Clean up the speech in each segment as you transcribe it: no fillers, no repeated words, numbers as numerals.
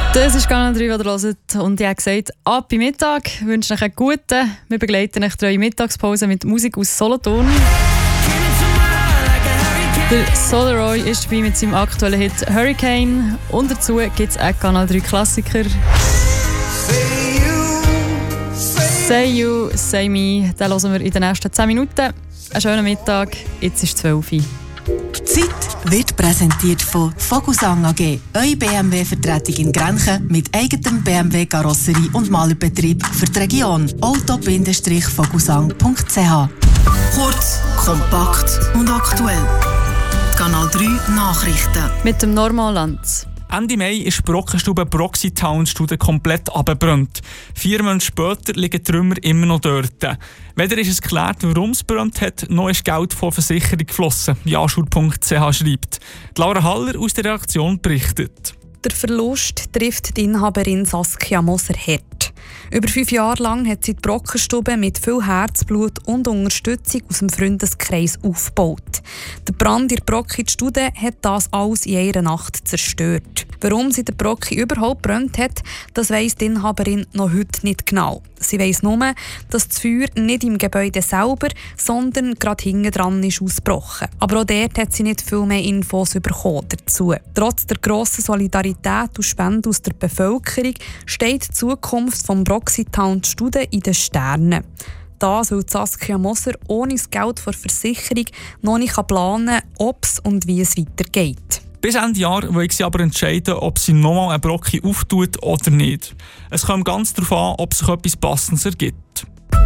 Das ist Kanal 3, was ihr hört. Und ich habe gesagt, ab bei Mittag. Ich wünsche euch einen guten. Wir begleiten euch durch eure Mittagspause mit Musik aus Solothurn. Der Solaroy ist dabei mit seinem aktuellen Hit Hurricane. Und dazu gibt es auch Kanal 3 Klassiker. Say You, Say Me. Den hören wir in den nächsten 10 Minuten. Einen schönen Mittag. Jetzt ist 12 Uhr. Die Zeit wird präsentiert von Vogelsang AG, eure BMW-Vertretung in Grenchen mit eigenem BMW-Karosserie und Malerbetrieb für die Region. auto-vogelsang.ch. Kurz, kompakt und aktuell. Kanal 3 Nachrichten. Mit dem Normalland. Ende Mai ist die Brockenstube Broxy Town Stude komplett abgebrannt. 4 Monate später liegen die Trümmer immer noch dort. Weder ist es geklärt, warum es brennt hat, noch ist Geld von Versicherung geflossen, wie Anschur.ch schreibt. Laura Haller aus der Redaktion berichtet. Der Verlust trifft die Inhaberin Saskia Moser hart. Über 5 Jahre lang hat sie die Brockenstube mit viel Herzblut und Unterstützung aus dem Freundeskreis aufgebaut. Der Brand in der Brocki-Stude hat das alles in einer Nacht zerstört. Warum sie den Brocki überhaupt brennt hat, das weiss die Inhaberin noch heute nicht genau. Sie weiss nur, dass das Feuer nicht im Gebäude selber, sondern gerade hinten dran ist ausgebrochen. Aber auch dort hat sie nicht viel mehr Infos bekommen dazu. Trotz der grossen Solidarität und Spenden aus der Bevölkerung steht die Zukunft vom Broxy Town Stude in den Sternen. Das, weil Saskia Moser ohne das Geld der Versicherung noch nicht planen kann, ob es und wie es weitergeht. Bis Ende Jahr will sie aber entscheiden, ob sie nochmal einen Brocki auftut oder nicht. Es kommt ganz darauf an, ob sich etwas Passendes ergibt.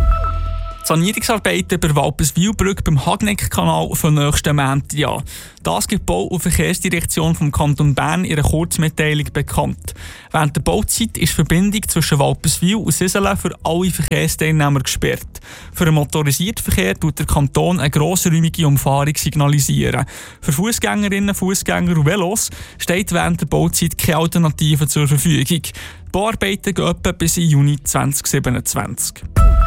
Die Sanierungsarbeiten bei der Walpeswil-Brücke beim Hagneck-Kanal für den nächsten Montag an. Das gibt die Bau- und Verkehrsdirektion vom Kanton Bern in einer Kurzmitteilung bekannt. Während der Bauzeit ist die Verbindung zwischen Walpeswil und Siselen für alle Verkehrsteilnehmer gesperrt. Für den motorisierten Verkehr tut der Kanton eine grossräumige Umfahrung signalisieren. Für Fußgängerinnen, Fußgänger und Velos steht während der Bauzeit keine Alternative zur Verfügung. Die Bauarbeiten gehen etwa bis in Juni 2027.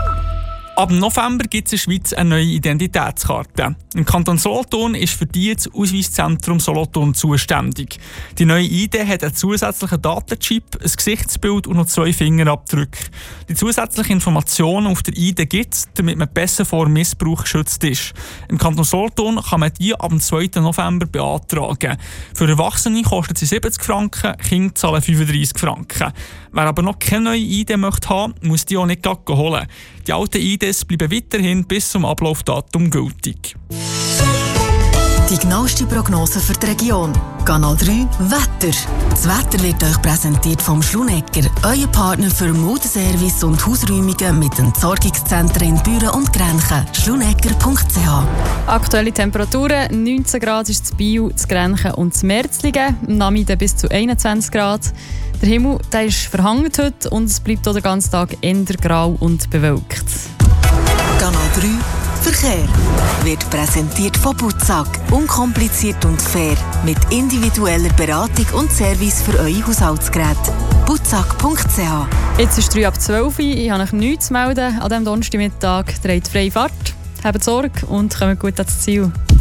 Ab November gibt es in der Schweiz eine neue Identitätskarte. Im Kanton Solothurn ist für die das Ausweiszentrum Solothurn zuständig. Die neue ID hat einen zusätzlichen Datenchip, ein Gesichtsbild und noch 2 Fingerabdrücke. Die zusätzlichen Informationen auf der ID gibt es, damit man besser vor Missbrauch geschützt ist. Im Kanton Solothurn kann man die ab dem 2. November beantragen. Für Erwachsene kostet sie 70 Franken, Kinder zahlen 35 Franken. Wer aber noch keine neue ID möchte haben, muss die auch nicht holen. Die alten IDs bleiben weiterhin bis zum Ablaufdatum gültig. Die genaueste Prognose für die Region. Kanal 3 Wetter. Das Wetter wird euch präsentiert vom Schlunecker, euer Partner für Modeservice und Hausräumungen mit Entsorgungszentren in Büren und Grenchen. Schlunecker.ch. Aktuelle Temperaturen: 19 Grad ist in Biel, in Grenchen und in Merzlingen. Am Nachmittag bis zu 21 Grad. Der Himmel ist verhangen heute und es bleibt auch den ganzen Tag eher grau und bewölkt. Kanal 3 Verkehr wird präsentiert von Butzak. Unkompliziert und fair. Mit individueller Beratung und Service für eure Haushaltsgeräte. Butzak.ch. Jetzt ist 3 ab 12 Uhr. Ich habe noch nichts zu melden an diesem Donnerstagmittag. Ihr habt freie Fahrt, habt Sorge und kommt gut ans Ziel.